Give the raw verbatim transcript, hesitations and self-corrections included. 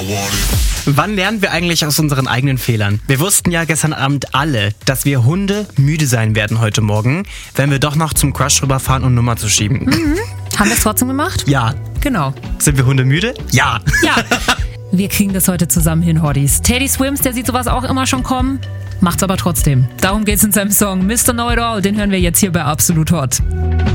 Wann lernen wir eigentlich aus unseren eigenen Fehlern? Wir wussten ja gestern Abend alle, dass wir Hunde müde sein werden heute Morgen, wenn wir doch noch zum Crush rüberfahren und Nummer zu schieben. Mhm. Haben wir es trotzdem gemacht? Ja. Genau. Sind wir Hunde müde? Ja. Ja. Wir kriegen das heute zusammen hin, Hotties. Teddy Swims, der sieht sowas auch immer schon kommen, macht's aber trotzdem. Darum geht's in seinem Song Mister Know It All, den hören wir jetzt hier bei Absolut Hot.